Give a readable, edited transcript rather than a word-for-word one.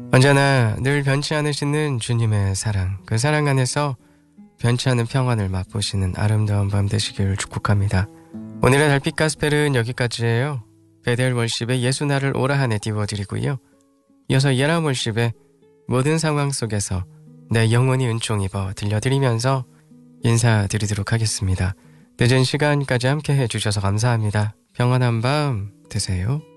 언제나 늘 변치 않으시는 주님의 사랑, 그 사랑 안에서 변치 않은 평안을 맛보시는 아름다운 밤 되시길 축복합니다. 오늘의 달빛 가스펠은 여기까지예요. 베델 월십의 예수 나를 오라 하네 띄워드리고요. 이어서 예람 월십의 모든 상황 속에서 내 영혼이 은총 입어 들려드리면서 인사드리도록 하겠습니다. 늦은 시간까지 함께 해주셔서 감사합니다. 평안한 밤 되세요.